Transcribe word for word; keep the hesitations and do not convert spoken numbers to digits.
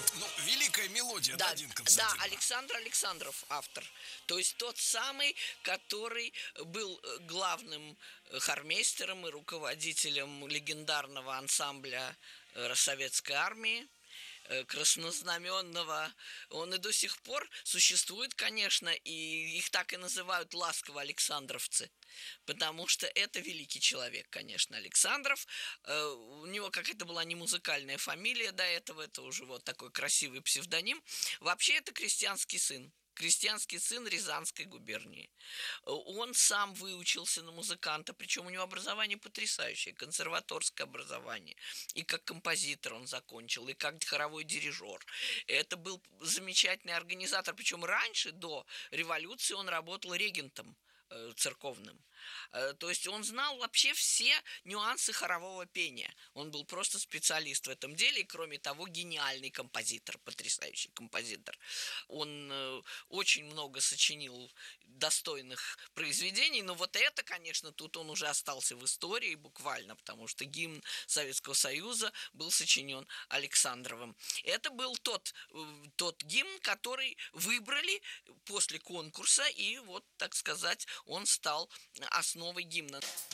Ну, великая мелодия, да, Да, Дина да, Константиновна? Александр Александров автор. То есть тот самый, который был э, главным э, хормейстером и руководителем легендарного ансамбля э, советской армии, э, краснознаменного. Он и до сих пор существует, конечно, и их так и называют ласково александровцы, потому что это великий человек, конечно, Александров. Э, у него какая-то была не музыкальная фамилия до этого, это уже вот такой красивый псевдоним. Вообще это крестьянский сын. Крестьянский сын Рязанской губернии. Он сам выучился на музыканта, причем у него образование потрясающее, консерваторское образование. И как композитор он закончил, и как хоровой дирижер. Это был замечательный организатор, причем раньше, до революции, он работал регентом э, церковным. Э, То есть он знал вообще все нюансы хорового пения. Он был просто специалист в этом деле, и кроме того, гениальный композитор, потрясающий композитор. Он э, очень много сочинил достойных произведений, но вот это, конечно, тут он уже остался в истории буквально, потому что гимн Советского Союза был сочинен Александровым. Это был тот, э, тот гимн, который выбрали после конкурса, и вот, так сказать, он стал основой гимна.